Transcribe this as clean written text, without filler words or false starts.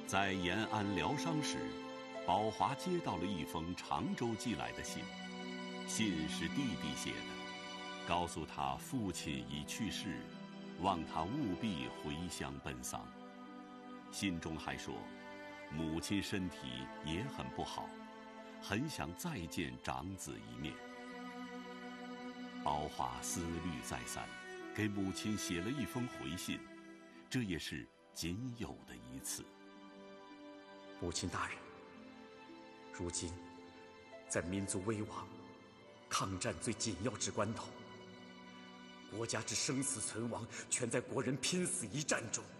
在延安疗伤时，宝华接到了一封常州寄来的信，信是弟弟写的，告诉他父亲已去世，望他务必回乡奔丧。信中还说，母亲身体也很不好，很想再见长子一面。宝华思虑再三，给母亲写了一封回信，这也是仅有的一次。 母亲大人，如今在民族危亡、抗战最紧要之关头，国家之生死存亡全在国人拼死一战中。